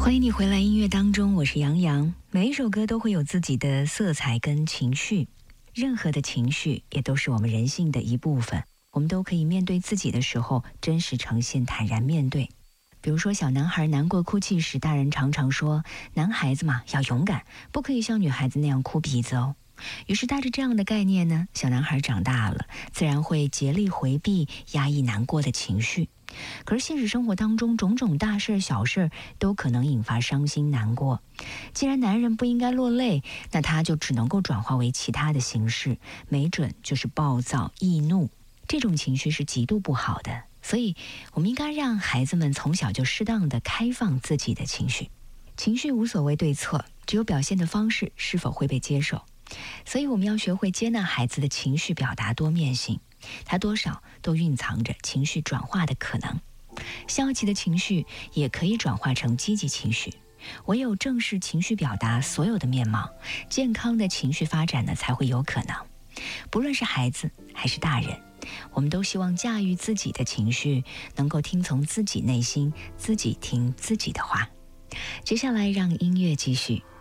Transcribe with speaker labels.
Speaker 1: 欢迎你回来音乐当中，我是杨洋。每一首歌都会有自己的色彩跟情绪，任何的情绪也都是我们人性的一部分，我们都可以面对自己的时候真实呈现，坦然面对。比如说小男孩难过哭泣时，大人常常说男孩子嘛要勇敢，不可以像女孩子那样哭鼻子哦。于是带着这样的概念呢，小男孩长大了，自然会竭力回避压抑难过的情绪。可是现实生活当中，种种大事小事都可能引发伤心难过。既然男人不应该落泪，那他就只能够转化为其他的形式，没准就是暴躁易怒。这种情绪是极度不好的，所以我们应该让孩子们从小就适当的开放自己的情绪。情绪无所谓对错，只有表现的方式是否会被接受。所以我们要学会接纳孩子的情绪表达多面性，他多少都蕴藏着情绪转化的可能。消极的情绪也可以转化成积极情绪，唯有正视情绪表达所有的面貌，健康的情绪发展呢才会有可能。不论是孩子还是大人，我们都希望驾驭自己的情绪，能够听从自己内心，自己听自己的话。接下来让音乐继续，